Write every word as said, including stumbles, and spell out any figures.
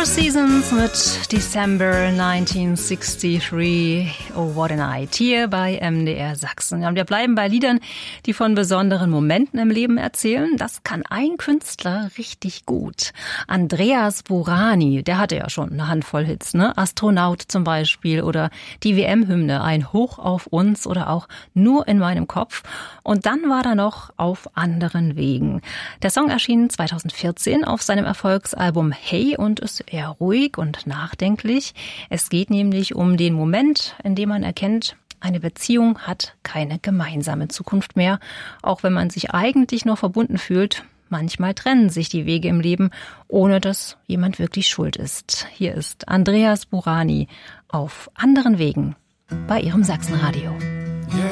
Four Seasons mit December neunzehnhundertdreiundsechzig. Oh, what a night. Hier bei M D R Sachsen. Ja, und wir bleiben bei Liedern, die von besonderen Momenten im Leben erzählen. Das kann ein Künstler richtig gut. Andreas Burani, der hatte ja schon eine Handvoll Hits, ne? Astronaut zum Beispiel oder die W M-Hymne, ein Hoch auf uns oder auch Nur in meinem Kopf. Und dann war er noch Auf anderen Wegen. Der Song erschien zweitausendvierzehn auf seinem Erfolgsalbum Hey und ist eher ruhig und nachdenklich. Es geht nämlich um den Moment, in dem man erkennt, eine Beziehung hat keine gemeinsame Zukunft mehr, auch wenn man sich eigentlich noch verbunden fühlt. Manchmal trennen sich die Wege im Leben, ohne dass jemand wirklich schuld ist. Hier ist Andreas Burani auf anderen Wegen bei Ihrem Sachsenradio.